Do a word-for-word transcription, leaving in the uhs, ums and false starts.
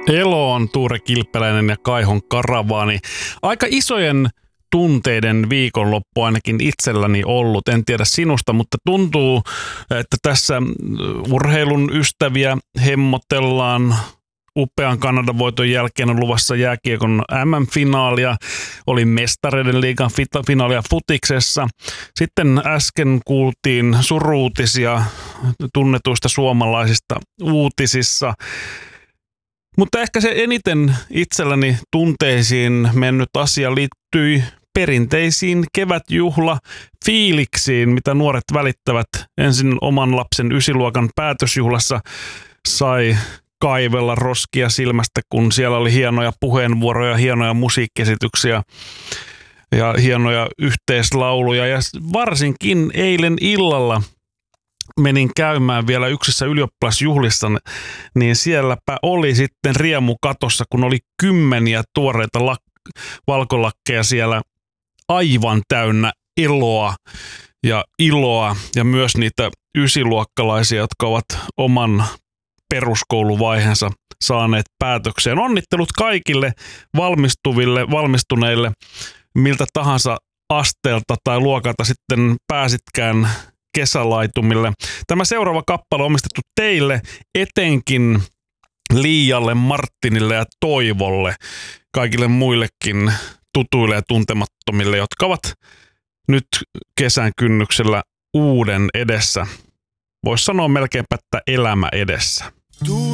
Elo on Tuure Kilpeläinen ja Kaihon Karavaani. Aika isojen tunteiden viikonloppu ainakin itselläni ollut. En tiedä sinusta, mutta tuntuu, että tässä urheilun ystäviä hemmotellaan. Upean Kanadan voiton jälkeen on luvassa jääkiekon M M-finaalia, oli Mestareiden liigan finaalia futiksessa. Sitten äsken kuultiin suru-uutisia tunnetuista suomalaisista uutisissa. Mutta ehkä se eniten itselläni tunteisiin mennyt asia liittyi perinteisiin kevätjuhla fiiliksiin, mitä nuoret välittävät. Ensin oman lapsen ysiluokan päätösjuhlassa sai kaivella roskia silmästä, kun siellä oli hienoja puheenvuoroja, hienoja musiikkiesityksiä ja hienoja yhteislauluja. Ja varsinkin eilen illalla menin käymään vielä yksissä ylioppilasjuhlissa, niin sielläpä oli sitten riemu katossa, kun oli kymmeniä tuoreita lak- valkolakkeja siellä aivan täynnä eloa ja iloa ja myös niitä ysiluokkalaisia, jotka ovat oman peruskouluvaiheensa saaneet päätökseen. Onnittelut kaikille valmistuville, valmistuneille, miltä tahansa asteelta tai luokalta sitten pääsitkään kesälaitumille. Tämä seuraava kappale on omistettu teille, etenkin Liialle, Martinille ja Toivolle, kaikille muillekin tutuille ja tuntemattomille, jotka ovat nyt kesän kynnyksellä uuden edessä. Voisi sanoa melkeinpä, että elämä edessä.